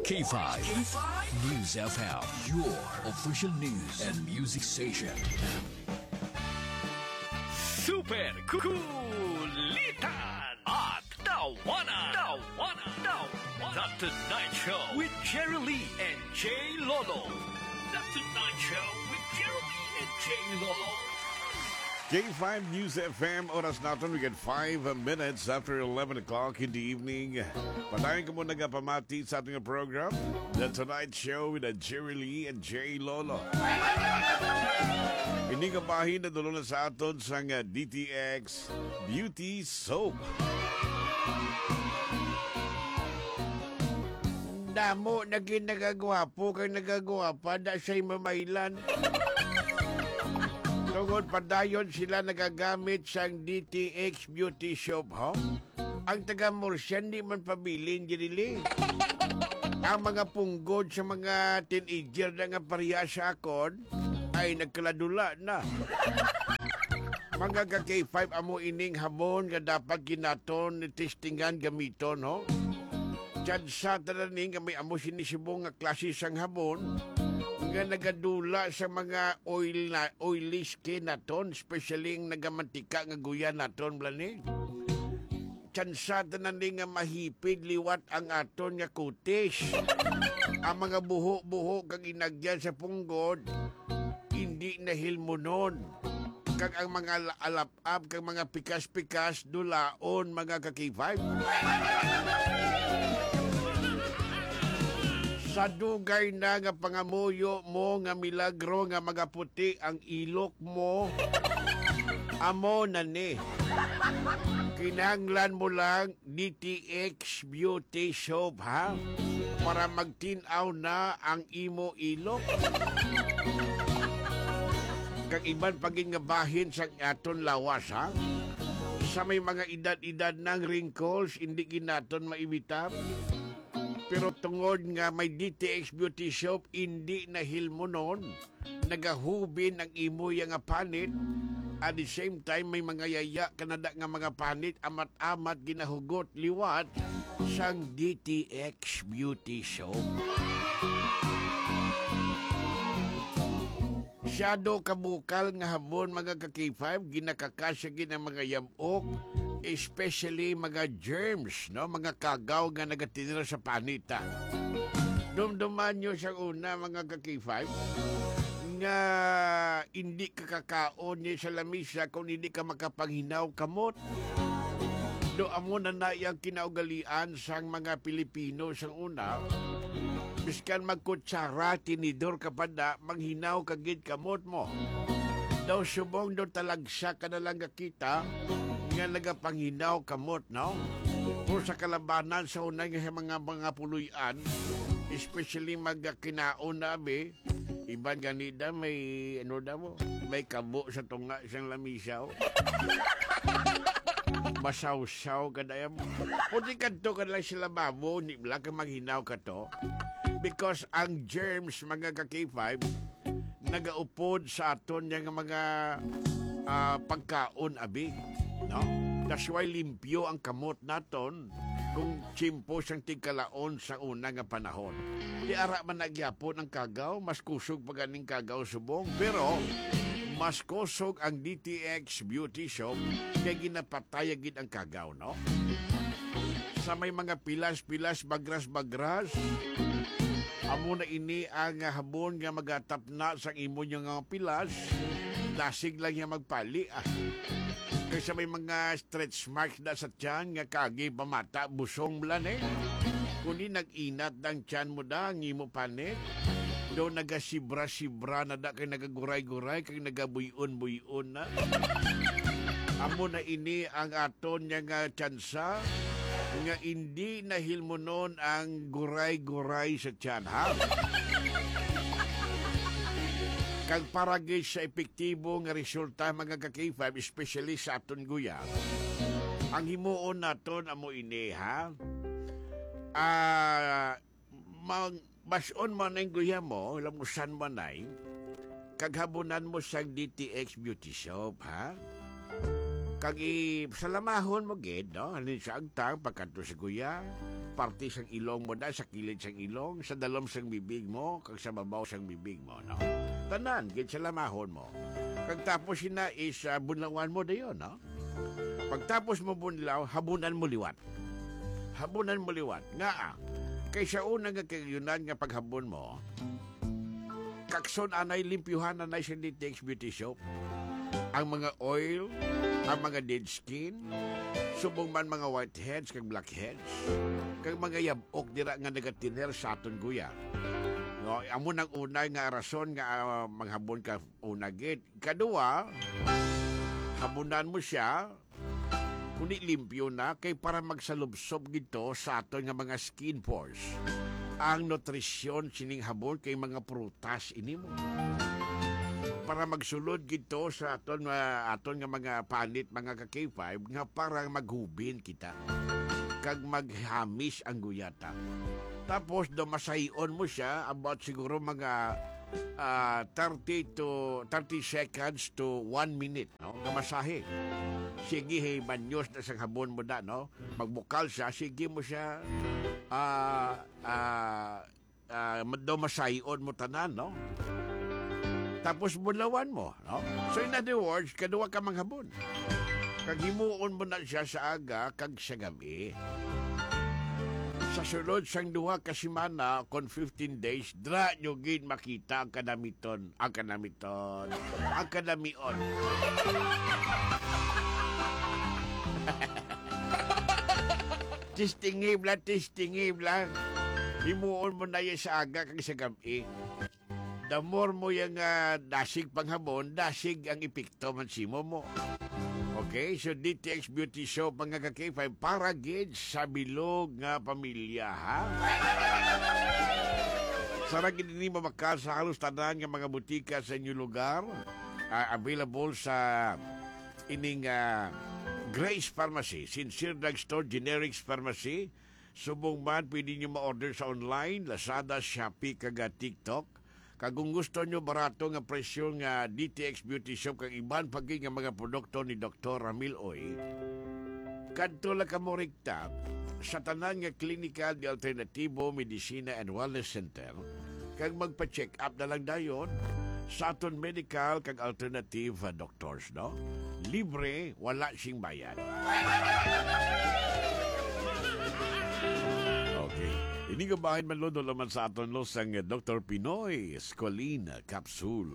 K5 News FM, your official news and music station. Super Kulitan at Tawanan. The Tonight Show with Jerry Lee and Jay Lolo. The Tonight Show with Jerry Lee and Jay Lolo. K5 News FM, oras natin, we get 5 minutes after 11 o'clock in the evening. Patayin ka muna pamati sa ating program, The Tonight Show with Jerry Lee and Jay Lolo. Hindi ka bahin na dulo na sa aton sa DTX Beauty Soap. Damo, naging nagagwapo kang nagagwapa na siya'y mamailan. Tungod padayon sila nagagamit sa DTX Beauty Shop, ho? Ang taga-Mursian di man pabilin, Jirili. Ang mga punggod sa mga teenager na nga pariya sa akon ay nagkaladula na. Mga ka-K5 amo ining hamon nga dapat ginaton ni testingan gamiton, ho? Diyan sa tananing nga may amo sinisibong nga klase sang hamon nga nagadula sa mga oily skin naton, especially ang nagamantika nga guya naton, blani. Tsansada na nga mahipid liwat ang aton nga kutis. Ang mga buho-buho kag inagyan sa punggod, hindi na hilmonon. Kag ang mga alap-ap kag mga pikas-pikas dulaon, mga ka-K5. Sa dugay na nga pangamuyo mo nga milagro nga magaputi ang ilok mo, amo na ni. Kinahanglan mo lang DTX Beauty Soap, ha? Para magtinaw na ang imo ilok. Kag iban pagin nga bahin sa aton lawas, ha? Sa may mga edad-edad ng wrinkles, hindi ginaton maibitab. Pero tungod nga may DTX Beauty Soap, hindi na hilmonon, nagahubin ang imo nga panit. At the same time, may mga yaya kanada nga mga panit, amat-amat ginahugot liwat sang DTX Beauty Soap. Shadow kabukal nga hamon, mga ka-K5, ginakakasya ang mga yamok, especially mga germs, no? Mga kagaw nga nagatinira sa panita. Dumduman nyo sa una, mga ka-K5, nga hindi ka kakaon niya sa lamisa kung hindi ka makapanghinaw kamot. Do amo na yung kinaugalian sang mga Pilipino sang una, biskan magkutsara, tinidor ka pa na, manghinaw kagid kamot mo. Daw subong do talagsa ka na lang kita, nga nagapanghinaw kamot, no? O sa kalabanan sa unang mga puluyan, especially magkinaon na abi, iban ganida may, ano na mo, may kabo sa tunga isang lamisaw. Masaw-saw ka na yan. Puti ka to ka lang sila babo, hindi lang ka maghinaw ka to. Because ang germs, mga ka-K5, nagaupod sa aton yung mga pagkaon abi. No? That's why limpyo ang kamot naton kung chimpo siyang tigkalaon sa una nga panahon. Di ara man nagyapon ang kagaw, mas kusog pa ganing kagaw subong. Pero mas kusog ang DTX Beauty Soap kaya ginapatayagin ang kagaw, no? Sa may mga pilas-pilas, bagras-bagras, amo na ini ang habon nga magatap na sa imo nyo nga pilas, lasig lang niya magpali, Kaysa may mga stretch marks na sa tiyan nga kagi pamata, busong blan Kuni nag-inat ng tiyan mo da, ang imo panit. Do nagasibra-sibra na da kay nagaguray-guray, kay nagabuyon-buyon na. Amo na ini ang aton nga tiyansa nga hindi nahilmonon ang guray-guray sa tiyan, ha? Kag paragay sa epektibo nga resulta, mga ka-K5, especially sa aton guya, ang himuon naton amo ini, ha? Bason man ang guya mo, alam mo saan man ay, kaghabunan mo sa DTX Beauty Soap, ha? Kag salamahon mo, gid, no? Halin sa agtang, pagkanto sa guya, parte sang ilong mo da, sa kilid sang ilong, sa dalom sang bibig mo, kag sa babaw sang bibig mo, no? Tanan, gid sa lamahon mo. Kag tapos ina is bunlawan mo dayon, no? Pagtapos mo bunlaw, habunan mo liwat. Habunan mo liwat. Nga, kaysa una nga kayunan nga paghabon mo, kakson anay limpyuhan anay sa DTX Beauty Soap. Ang mga oil, ang mga dead skin, subong man mga whiteheads kag blackheads, kag mga yabok dira nga nagatiner sa aton guya. No, amo nang unay nga rason nga maghabon ka una gid. Kadua, habunan mo siya kundi limpyo na kay para magsalubsob gito sa aton nga mga skin pores. Ang nutrisyon sining habon kay mga prutas ini mo. Para magsulod gito sa aton nga mga panit, mga ka-K5 nga para maghubin kita kag maghamis ang guyata. Tapos masayon mo siya about siguro mga 30 seconds to 1 minute, no? Gamasahe. Sige, hey, banyos na sang habon mo da, no? Magbukal siya, sige mo siya masayon mo tanan, no? Tapos bulawan mo, no? So in other words, kadua ka manghapon. Kag himuon mo na siya sa aga kag sa gabi. Sa sulod sang duha ka semana kon 15 days, dra nyo gid makita ang kanamiton. Tistingib lang. Himuon mo na yan sa aga kag sa gabi. The more mo yung dasig panghabon, dasig ang epekto man simo mo. Okay, so DTX Beauty Soap mga ka-K5 para gid sa bilog nga pamilya, ha? Sarang gid ni mamakal sa halos tanan nga mga butika sa inyong lugar. Available sa ining Grace Pharmacy, Sincere Drugstore, Generics Pharmacy. Subong man, pwede nyo ma-order sa online, Lazada, Shopee, kaga TikTok. Kung gusto nyo barato nga presyo nga DTX Beauty Shop kag iban pagi nga mga produkto ni Dr. Ramil Oy, kadto lang ka mo rekta sa tanan nga klinika di alternatibo, medicina and wellness center kag magpa-check up na lang dayon sa aton medical kag alternative doctors, no? Libre, wala sing bayad. Okay. Ini nga bahin man lodo laman sa aton lo sang Dr. Pinoy Squalene Capsule.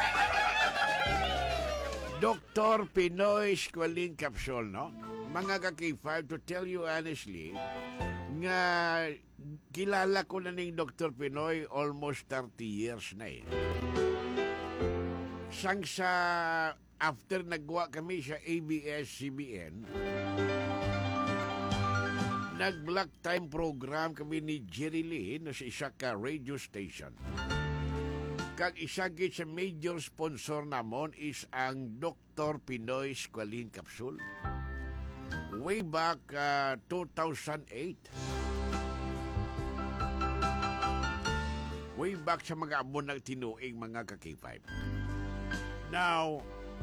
Dr. Pinoy Squalene Capsule, no? Mga ka-K5, to tell you honestly, nga kilala ko na ning Dr. Pinoy almost 30 years na eh. Sang sa after nagwa kami sa ABS-CBN, nag-block time program kami ni Jerry Lee na sa isa ka radio station. Kag isa gid sa major sponsor namon is ang Dr. Pinoy Squalene Capsule. Way back 2008. Way back sa mga amon ng tinuing mga ka-K5. Now,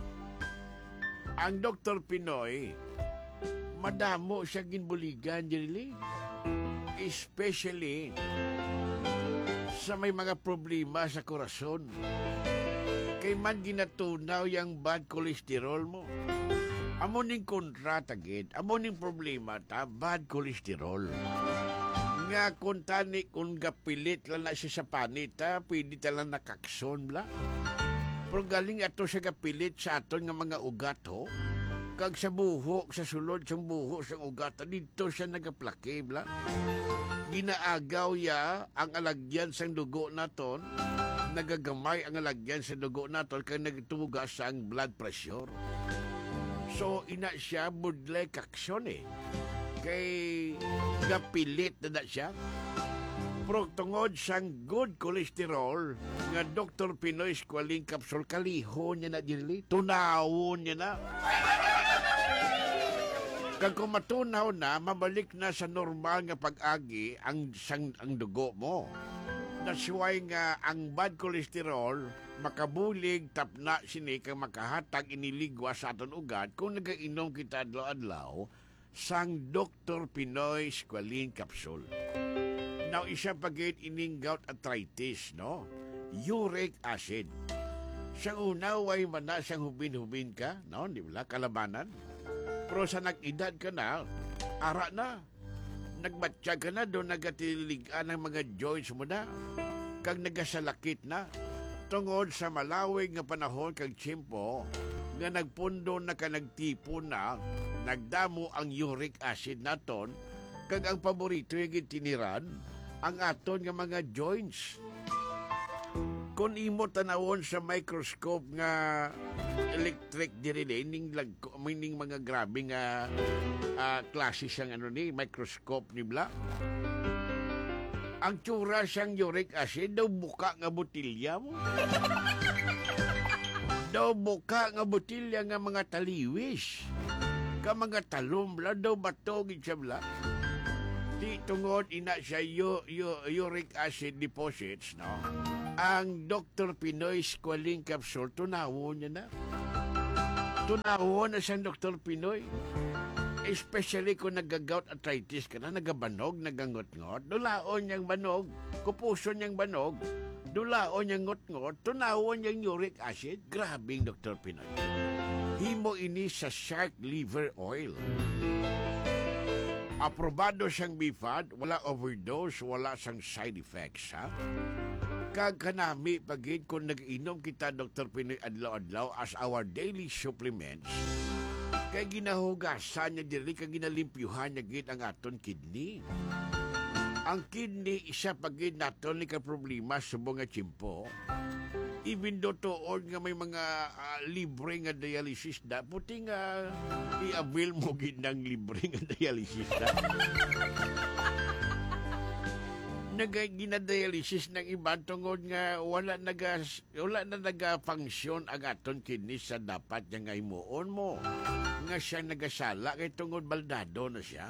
ang Dr. Pinoy, madamo siya ginbuligan, Jerry. Especially sa may mga problema sa korason. Kay man ginatunaw yung bad cholesterol mo. Amo ning kontrata gid, amo ning problema ta, bad cholesterol. Nga kung tani, kung gapilit lang na siya sa panit, pwede talang nakakson bla. Pero galing ato siya gapilit sa aton nga mga ugat, ho. Kag sa buhok, sa sulod, sa buhok, sa ugat, dito siya nagaplake, bla. Ginaagaw ya ang alagyan sa dugo naton, nagagamay ang alagyan sa dugo naton, kaya nagtugas sa ang blood pressure. So, ina siya budlay kaksyon eh. Kay gapilit na siya. Pero tungod sang good cholesterol, nga Dr. Pinoy Squalene Capsule, kalihon niya na dili, tunawon niya na. Kag kung matunaw na, mabalik na sa normal nga pag-agi ang dugo mo. That's why nga ang bad cholesterol makabulig tapna sini kang makahatag iniligwa sa aton ugat kung nagainom kita adlaw-adlaw sang Dr. Pinoy Squalene Capsule. Now, isa pagit ining gout arthritis, no? Uric acid. Siyang una, way man na siyang hubin-hubin ka, no? Di ba? Kalabanan. Pero sa nag-edad ka na, ara na. Nagmatsyag ka na, doon nagatiligan ang mga joints mo na. Kag nagasalakit na. Tungod sa malawig nga panahon kag tiyempo, nga nagpundo na ka nagtipo na, nagdamo ang uric acid naton, kag ang paborito yung tiniran, ang aton nga mga joints. Kung imo tanawon sa microscope nga electric diri ning mga grabe nga klase siyang microscope ni bla. Ang tsura siyang uric acid daw buka nga botilya mo. Daw buka nga botilya nga mga taliwis. Ka mga talom bla daw batog siya bla. Di tungod ina siya uric acid deposits, no? Ang Dr. Pinoy Squalene Capsule, tunawon niya na. Tunawon na siyang Dr. Pinoy. Especially kung nagagout arthritis ka na, nagabanog, nagangot-ngot, dulaon niyang banog, kupuson niyang banog, dulaon niyang ngot-ngot, tunawon niyang uric acid, grabing Dr. Pinoy. Himo ini sa shark liver oil. Aprobado siyang BFAD, wala overdose, wala siyang side effects, ha? Kag kanami pagid kung nag-inom kita Dr. Pinoy adlaw-adlaw as our daily supplements, kay ginahugasan niya diri, kag ginalimpyuhan niya gid ang aton kidney. Ang kidney, isa pagid naton ni ka problema subong nga tiyempo. Even though tuod nga may mga libre nga dialysis da, puti nga i-avail mo gid ng libre nga dialysis da. Ginadialysis ng iba tungod nga wala na naga-function ang aton kidney sa dapat niya nga imuon mo. Nga siya nagasala kay tungod baldado na siya.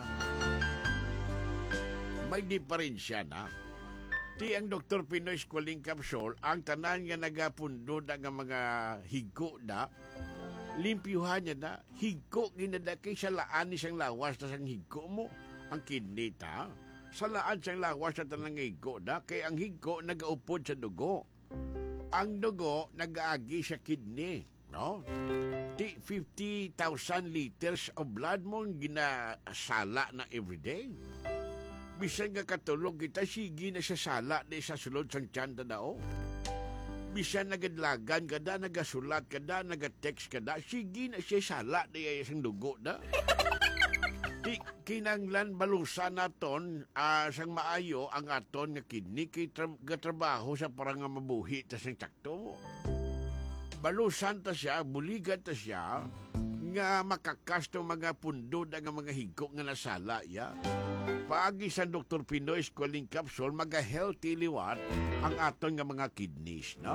May diferensya na. Ti ang Dr. Pinoy Squalene Capsule, ang tanan nga nagapundod nga mga higko da, limpyuhan niya na, higko ginada kay salaan ni siyang lawas na siyang higko mo, ang kidney ta. Salaan siyang lawas na tanang higko da, kay ang higko nagaupod sa dugo. Ang dugo nagaagi sa kidney, no? Ti 50,000 liters of blood mo ginasala na everyday. Bisan nga katulog kita, sige na sa sala na sa sulod sang tiyanda dao. Bisan nagadlagan ka da, nagasulat ka da, nagatext ka da, sige na siya sala na isang dugo da. Di kinanglan balusan naton sang maayo ang aton nga kidney kay trabaho sa parang nga mabuhi ta sang tsakto mo. Balusan ta siya, buligan ta siya, nga makakas mga pundod nga mga higko nga nasala ya. Paagi sa Dr. Pinoy Squalene Capsule, maga-healthy liwat ang aton nga mga kidneys, no?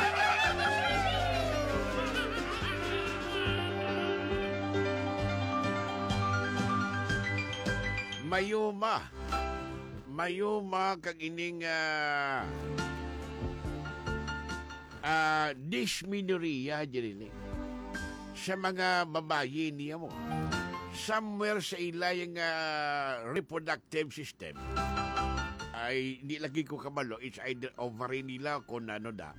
Mayuma kag ining dysmenorrhea diri sa mga babayi niya mo. Somewhere sa ilayang reproductive system ay hindi lagi ko kamalo, it's either ovary nila kung ano da,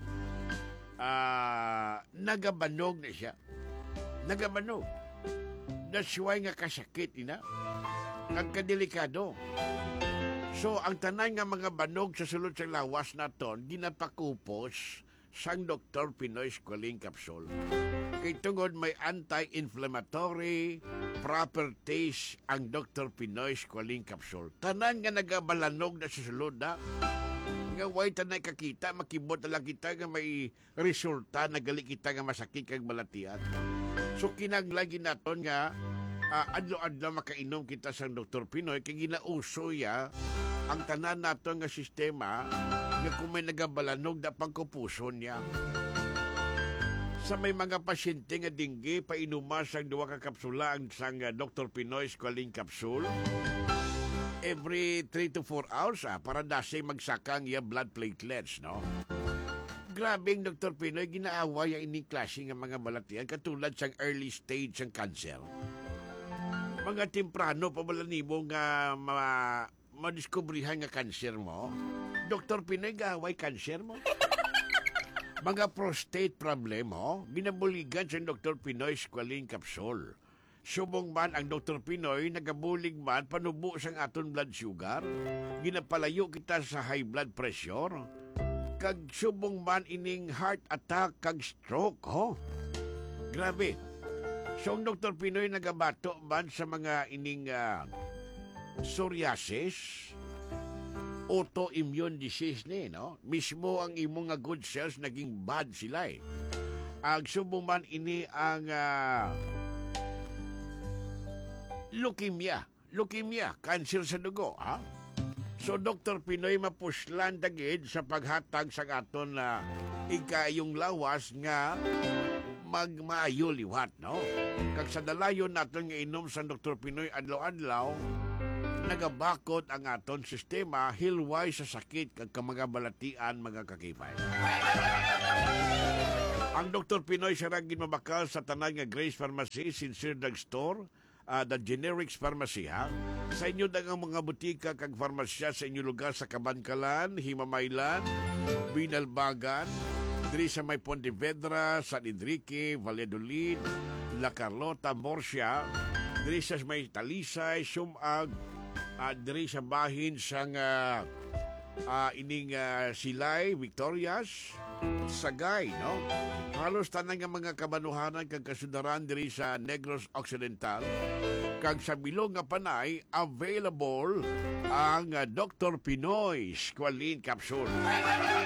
nagabanog na siya. Nagabanog. That's why nga kasakit ina. Nagkadelikado. So, ang tanan nga mga banog sa sulod sa lawas naton, ginapakupos sang Dr. Pinoy Squalene Capsule. Kay tungod may anti-inflammatory properties ang Dr. Pinoy Squalene Capsule. Tanan nga nagabalanog na sa sulod na. Nga way tanay kakita, makibot na lang kita nga may resulta na gali kita nga masakit kag balatian. So kinaglagi naton nga adlo-adlo makainom kita sa Dr. Pinoy kay ginauso ya ang tanan naton nga sistema nga kung may nagabalanog da pangkupuson niya. Sa may mga pasyente nga dinggi, painuma sang duwa ka kapsula ang sang Dr. Pinoy Squalene Capsule every 3 to 4 hours para dasay magsakang ya blood platelets, no? Grabing Dr. Pinoy, ginaawa ya ining klase nga mga balatian katulad sang early stage sang cancer. Mga temprano pa bala nimo nga madiskubrihan nga kanser mo. Dr. Pinoy, gaway kanser mo. Mga prostate problem mo, binabuligan sa Dr. Pinoy Squalene Capsule. Subong man ang Dr. Pinoy, nagabulig man panubo sang aton blood sugar. Ginapalayo kita sa high blood pressure. Kag subong man ining heart attack kag stroke, ho. Grabe. So, ang Dr. Pinoy nagabato man sa mga ining psoriasis, autoimmune disease ni, no? Mismo ang imong nga good cells naging bad sila eh. Ang subong man ini ang leukemia, cancer sa dugo, ha? So, Dr. Pinoy mapuslan dagid sa paghatag sa aton na ikayong lawas nga magmaayo liwat, no? Kag sa dalayon naton nga inom sa Dr. Pinoy adlaw-adlaw, nagabakot ang aton sistema hilway sa sakit kag mga balatian, mga kakipay. Ang Dr. Pinoy siya rin mabakal sa tanan nga Grace Pharmacy, Sincere Drug Store, the Generics Pharmacy, ha? Sa inyo dagang mga butika kag farmasya sa inyo lugar sa Kabankalan, Himamaylan, Binalbagan, diri sa may Pontevedra, San Enrique, Valladolid, La Carlota, Murcia, diri sa may Talisay, Sumag, diri sa bahin sang ining Silay, Victorias, Sagay, no? Halos tanan nga mga kabanuhanan kag kasudaran diri sa Negros Occidental, kag sa bilog nga panay available ang Dr. Pinoy Squalene Capsule.